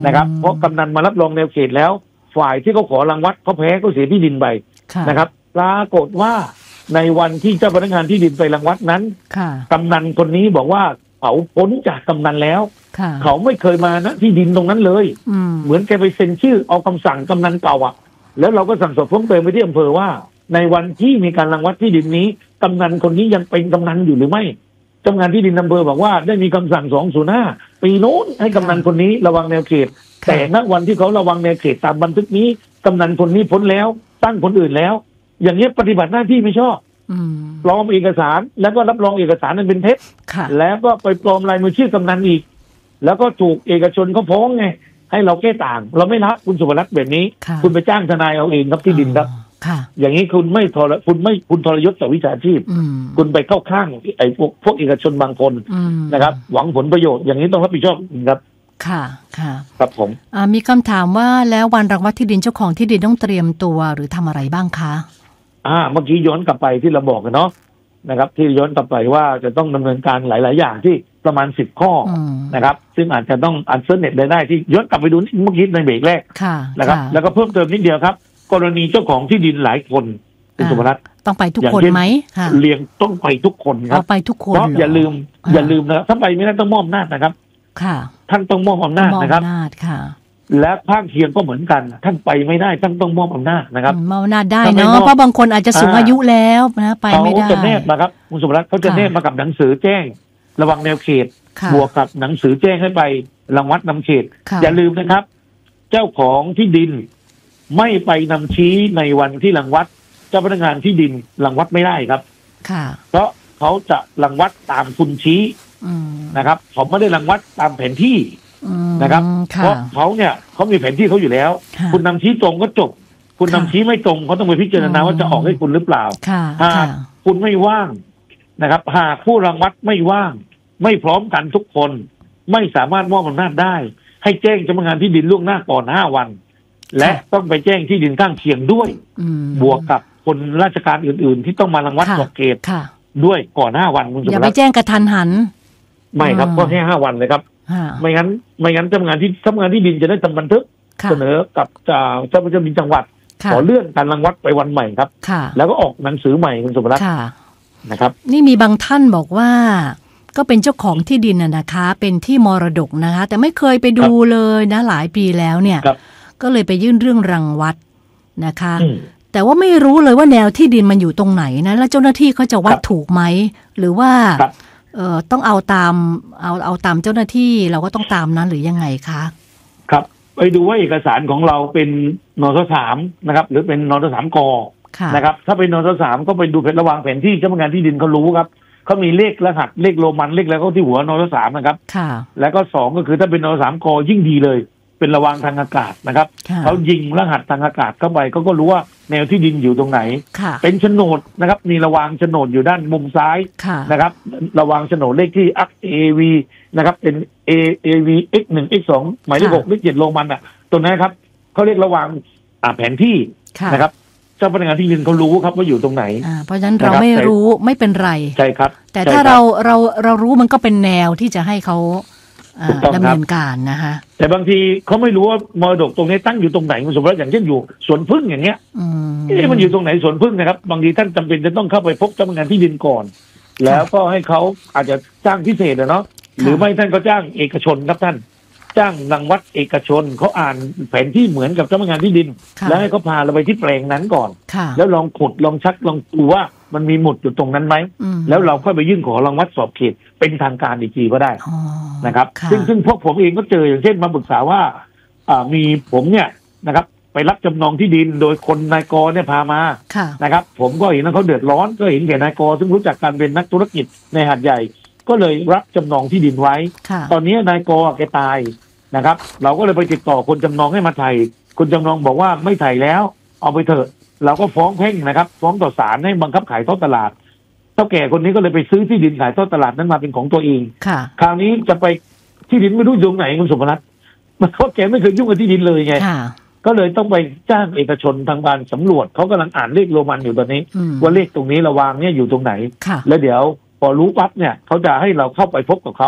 นะครับเพราะกำนันมารับรองแนวเขตแล้วฝ่ายที่เขาขอรังวัดเขาแพ้ก็เสียที่ดินไปนะครับปรากฏว่าในวันที่เจ้าพนักงานที่ดินไปรังวัดนั้นกำนันคนนี้บอกว่าเขาพ้นจากกำนันแล้วเขาไม่เคยมานะที่ดินตรงนั้นเลยเหมือนแกไปเซ็นชื่อเอาคำสั่งกำนันเก่าอ่ะแล้วเราก็สั่งสอบเพิ่มเติมไปที่อำเภอว่าในวันที่มีการรังวัดที่ดินนี้กำนันคนนี้ยังเป็นกำนันอยู่หรือไม่เจ้าพนักงานที่ดินอำเภอบอกว่าได้มีคำสั่ง205ปีโน้นให้กำนันคนนี้ระวังแนวเขตแต่ณวันที่เขาระวังแนวเขตตามบันทึกนี้กำนันคนนี้พ้นแล้วตั้งคนอื่นแล้วอย่างนี้ปฏิบัติหน้าที่ไม่ชอบปลอมเอกสารแล้วก็รับรองเอกสารนั้นเป็นเท็จแล้วก็ไปปลอมลายมือชื่อกำนันอีกแล้วก็ถูกเอกชนเขาฟ้องไงให้เราแก้ต่างเราไม่รับคุณสุวรรณแบบนี้คุณไปจ้างทนายเอาเองครับที่ดินครับอย่างนี้คุณไม่คุณทรยศต่อวิชาชีพคุณไปเข้าข้างไอ้พวกเอกชนบางคนนะครับหวังผลประโยชน์อย่างนี้ต้องรับผิดชอบครับค่ะครับผมมีคำถามว่าแล้ววันรังวัดที่ดินเจ้าของที่ดินต้องเตรียมตัวหรือทำอะไรบ้างคะเมื่อกี้ย้อนกลับไปที่เราบอกกันเนาะนะครับที่ย้อนกลับไปว่าจะต้องดำเนินการหลายๆอย่างที่ประมาณ10 ข้อนะครับซึ่งอาจจะต้องอันเซิร์ชเน็ตได้ที่ย้อนกลับไปดูเมื่อกี้ในเบรกแรกนะครับแล้วก็เพิ่มเติมนิดเดียวครับกรณีเจ้าของที่ดินหลายคนคุณสุภรัตน์ต้องไปทุกคนไหมเรียงต้องไปทุกคนครับไปทุกคนเพราะอย่าลืมนะครับถ้าไปไม่ได้ต้องมอบอำนาจนะครับท่านต้องมอบอำนาจนะครับและภาคเคียงก็เหมือนกันท่านไปไม่ได้ท่านต้องมอบอำนาจนะครับมอบอำนาจได้เนาะเพราะบางคนอาจจะสูงอายุแล้วนะไปไม่ได้เขาจะแนบนะครับคุณสุภรัตน์เขาจะแนบมากับหนังสือแจ้งระวังแนวเขตบวกกับหนังสือแจ้งให้ไปรังวัดนำเขตอย่าลืมนะครับเจ้าของที่ดินไม่ไปนำชี้ในวันที่รังวัดเจ้าพนักงานที่ดินรังวัดไม่ได้ครับเพราะเขาจะรังวัดตามคุณชี้นะครับเขาไม่ได้รังวัดตามแผนที่นะครับเพราะเขาเนี่ยเขามีแผนที่เขาอยู่แล้วคุณนำชี้ตรงก็จบคุณนำชี้ไม่ตรงเขาต้องไปพิจารณาว่าจะออกให้คุณหรือเปล่าหากคุณไม่ว่างนะครับหากผู้รังวัดไม่ว่างไม่พร้อมกันทุกคนไม่สามารถมอบอำนาจได้ให้แจ้งเจ้าพนักงานที่ดินล่วงหน้าก่อน5 วันและต้องไปแจ้งที่ดินข้างเคียงด้วยบวกกับคนราชการอื่นๆที่ต้องมารังวัดขอบเขตด้วยก่อน5 วันคุณสุภรัตน์อย่าไปแจ้งกระทันหันไม่ครับก็แค่5 วันเลยครับไม่งั้นเจ้าพนักงานที่ดินจะได้ทำบันทึกเสนอกับเจ้าพนักงานจังหวัดขอเลื่อนการรังวัดไปวันใหม่ครับแล้วก็ออกหนังสือใหม่คุณสุภรัตน์นะครับนี่มีบางท่านบอกว่าก็เป็นเจ้าของที่ดินนะคะเป็นที่มรดกนะคะแต่ไม่เคยไปดูเลยนะหลายปีแล้วเนี่ยก็เลยไปยื่นเรื่องรังวัดนะคะแต่ว่าไม่รู้เลยว่าแนวที่ดินมันอยู่ตรงไหนนะแล้วเจ้าหน้าที่เขาจะวัดถูกไหมหรือว่าต้องเอาตามเจ้าหน้าที่เราก็ต้องตามนั้นหรือยังไงคะครับไปดูว่าเอกสารของเราเป็นนส.3นะครับหรือเป็นนส.3 กนะครับถ้าเป็นนส.3ก็ไปดูระหว่างแผนที่เจ้าพนักงานที่ดินเขารู้ครับเขามีเลขรหัสเลขโรมันเลขแล้วก็ที่หัวนส.3นะครับแล้วก็2ก็คือถ้าเป็นนส.3 กยิ่งดีเลยเป็นระวางทางอากาศนะครับเขายิงรหัสทางอากาศเข้าไปเขาก็รู้ว่าแนวที่ดินอยู่ตรงไหนเป็นโฉนดนะครับมีระวางโฉนดอยู่ด้านมุมซ้ายนะครับระวางโฉนดเลขที่ AV นะครับเป็น AV X1 X2 หมายเลข6เลข7โรมันอ่ะตรงนั้นครับเขาเรียกระวางแผนที่นะครับเจ้าพนักงานที่ดินเขารู้ครับว่าอยู่ตรงไหนเพราะฉะนั้นเราไม่รู้ไม่เป็นไรใช่ครับแต่ถ้าเรารู้มันก็เป็นแนวที่จะให้เขาดำเนินการนะคะแต่บางทีเขาไม่รู้ว่ามรดกตรงนี้ตั้งอยู่ตรงไหนสมมติอย่างเช่นอยู่สวนพึ่งอย่างเงี้ยมันอยู่ตรงไหนสวนพึ่งนะครับบางทีท่านจำเป็นจะต้องเข้าไปพบเจ้าพนักงานที่ดินก่อนแล้วก็ให้เขาอาจจะจ้างพิเศษเนาะหรือไม่ท่านก็จ้างเอกชนครับท่านจ้างรังวัดเอกชนเขาอ่านแผนที่เหมือนกับเจ้าพนักงานที่ดินแล้วให้เขาพาเราไปที่แปลงนั้นก่อนแล้วลองขุดลองชักลองดูว่ามันมีหมุดอยู่ตรงนั้นไหมแล้วเราค่อยไปยื่นขอรังวัดสอบเขตเป็นทางการอีกทีก็ได้นะครับซึ่งพวกผมเองก็เจออย่างเช่นมาปรึกษาว่ามีผมเนี่ยนะครับไปรับจำนองที่ดินโดยคนนายกเนี่ยพามานะครับผมก็เห็นว่าเขาเดือดร้อนก็เห็นแก่นายกซึ่งรู้จักการเป็นนักธุรกิจในหาดใหญ่ก็เลยรับจำนองที่ดินไว้ตอนนี้นายกแกตายนะครับเราก็เลยไปติดต่อคนจำนองให้มาไถ่คนจำนองบอกว่าไม่ไถ่แล้วเอาไปเถอะเราก็ฟ้องแพ่งนะครับฟ้องต่อศาลให้บังคับขายทอดตลาดเท่าแก่คนนี้ก็เลยไปซื้อที่ดินขายทอดตลาดนั้นมาเป็นของตัวเองคราวนี้จะไปที่ดินไม่รู้อยู่ตรงไหนคุณสมนัสมันเขาแกไม่เคยยุ่งกับที่ดินเลยไงก็เลยต้องไปจ้างเอกชนทางการสำรวจเขากำลังอ่านเลขโรมันอยู่ตอนนี้ว่าเลขตรงนี้ระวางเนี่ยอยู่ตรงไหนแล้วเดี๋ยวพอรู้ปั๊บเนี่ยเขาจะให้เราเข้าไปพบกับเขา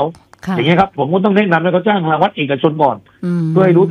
อย่างเงี้ยครับผมก็ต้องแนะนำให้เขาจ้างทางวัดเอกชนก่อนเพื่อให้รู้